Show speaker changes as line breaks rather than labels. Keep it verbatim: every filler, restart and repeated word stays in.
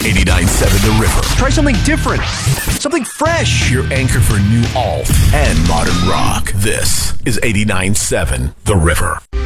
eighty-nine point seven The River.
Try something different. Something fresh.
Your anchor for new alt and modern rock. This is eighty-nine point seven The River.